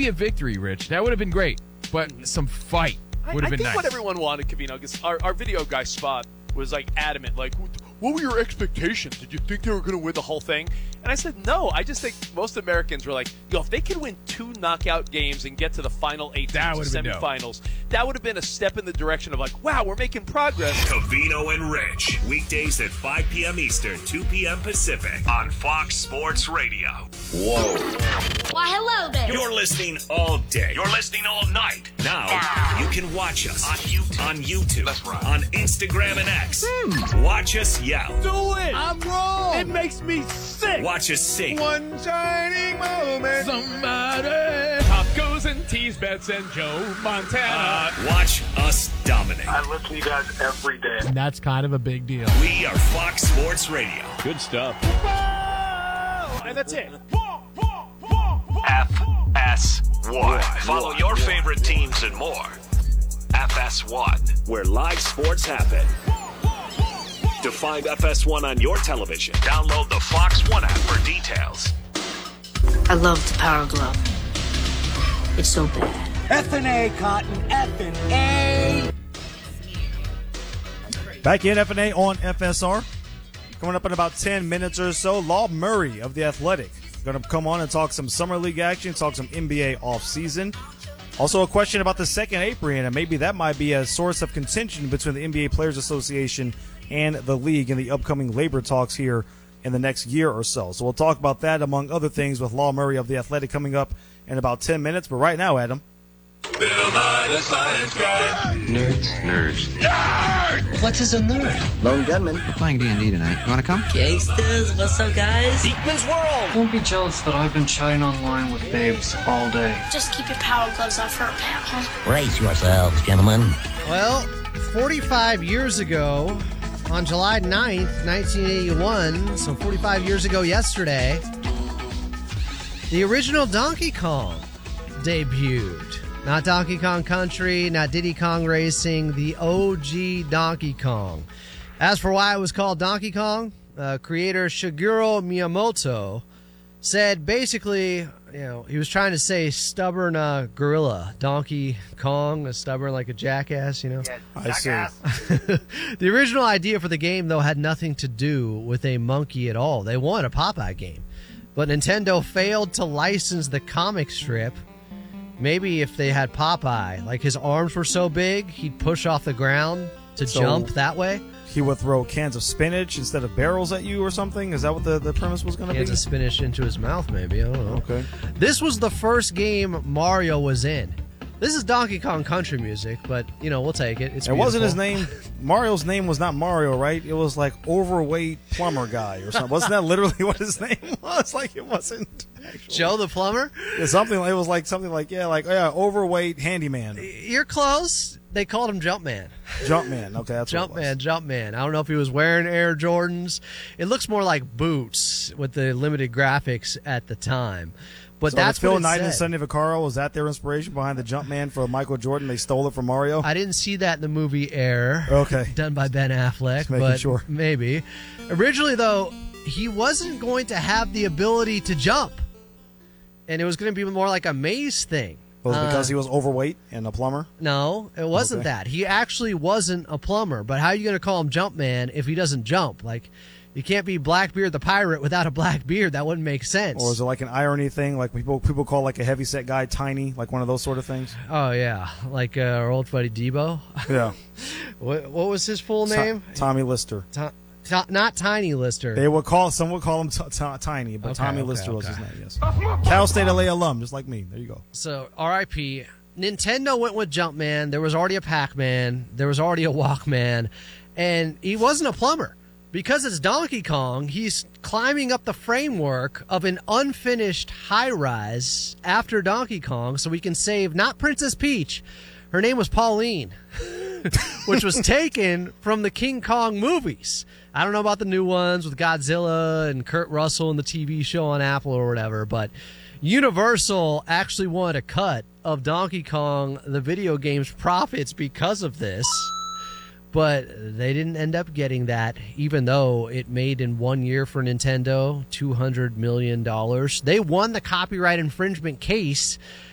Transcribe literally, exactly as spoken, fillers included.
maybe a victory, Rich. That would have been great. But some fight would have I, I been think nice. what everyone wanted, Covino, because our, our video guy, Spot, was like adamant, like, what were your expectations? Did you think they were going to win the whole thing? And I said, no. I just think most Americans were like, yo, if they could win two knockout games and get to the final eight That teams, would've been semifinals, that would have been a step in the direction of like, wow, we're making progress. Covino and Rich, weekdays at five p.m. Eastern, two p.m. Pacific on Fox Sports Radio. Whoa. Why, hello there. You're listening all day. You're listening all night. Now, you can watch us on YouTube. On YouTube. That's right. On Instagram and X. Hmm. Watch us yell. Do it. I'm wrong. It makes me sick. Watch us sing. One shining moment. Somebody. Pop goes and tease bets and Joe Montana. Uh, watch us dominate. I listen to you guys every day. And that's kind of a big deal. We are Fox Sports Radio. Good stuff. And that's it. F S one. Follow your favorite teams and more. F S one, where live sports happen. To find F S one on your television, download the Fox One app for details. I love the Power Glove. It's so bad. F and A, Cotton. F and A. Back in F and A on F S R. Coming up in about ten minutes or so, Law Murray of The Athletic. Going to come on and talk some Summer League action, talk some N B A offseason. Also a question about the second apron, and maybe that might be a source of contention between the N B A Players Association and the league in the upcoming labor talks here in the next year or so. So we'll talk about that, among other things, with Law Murray of The Athletic coming up in about ten minutes. But right now, Adam. Bill Nye, the science guy. Nerds. Nerds. Nerd! What is a nerd? Lone gunman. We're playing D and D tonight. You want to come? Gangsters, what's up, guys? Beekman's World. Don't be jealous that I've been chatting online with babes all day. Just keep your power gloves off her, pal. Brace yourselves, gentlemen. Well, forty-five years ago, on July ninth, nineteen eighty-one, so forty-five years ago yesterday, the original Donkey Kong debuted. Not Donkey Kong Country, not Diddy Kong Racing, the O G Donkey Kong. As for why it was called Donkey Kong, uh, creator Shigeru Miyamoto said basically, you know, he was trying to say stubborn uh, gorilla. Donkey Kong, a stubborn like a jackass, you know? Yeah, I see. The original idea for the game, though, had nothing to do with a monkey at all. They wanted a Popeye game. But Nintendo failed to license the comic strip. Maybe if they had Popeye, like his arms were so big, he'd push off the ground to So- jump that way. He would throw cans of spinach instead of barrels at you or something? Is that what the, the premise was going to be? Cans of spinach into his mouth, maybe. I don't know. Okay. This was the first game Mario was in. This is Donkey Kong Country music, but, you know, we'll take it. It's It wasn't his beautiful. name. Mario's name was not Mario, right? It was like overweight plumber guy or something. Wasn't that literally what his name was? Like it wasn't. Actually. Joe the Plumber? Yeah, something. It was like something like yeah, like yeah, overweight handyman, You're close. They called him Jumpman. Jumpman. Okay, that's what it Jumpman, was. Jumpman. I don't know if he was wearing Air Jordans. It looks more like boots with the limited graphics at the time. But So that's Phil what it Knight and said. Sonny Vaccaro, was that their inspiration behind the Jumpman for Michael Jordan? They stole it from Mario. I didn't see that in the movie Air. Okay. Done by Ben Affleck, Just making but sure. maybe. Originally, though, he wasn't going to have the ability to jump. And it was going to be more like a maze thing. Was it because Uh, he was overweight and a plumber? No, it wasn't Okay. that. He actually wasn't a plumber. But how are you going to call him Jumpman if he doesn't jump? Like, you can't be Blackbeard the pirate without a black beard. That wouldn't make sense. Or is it like an irony thing? Like people people call like a heavyset guy tiny, like one of those sort of things? Oh, yeah. Like uh, our old buddy Debo. Yeah. what, what was his full name? To- Tommy Lister. To- to- not Tiny Lister. They would call some would call him t- t- tiny, but Okay, Tommy okay, Lister was okay. his name. Yes. Cal State L A alum, just like me. There you go. So, R I P Nintendo went with Jumpman. There was already a Pac-Man. There was already a Walkman. And he wasn't a plumber. Because it's Donkey Kong, he's climbing up the framework of an unfinished high-rise after Donkey Kong so we can save not Princess Peach. Her name was Pauline, which was taken from the King Kong movies. I don't know about the new ones with Godzilla and Kurt Russell and the T V show on Apple or whatever, but Universal actually wanted a cut of Donkey Kong, the video game's profits because of this. But they didn't end up getting that, even though it made in one year for Nintendo two hundred million dollars. They won the copyright infringement case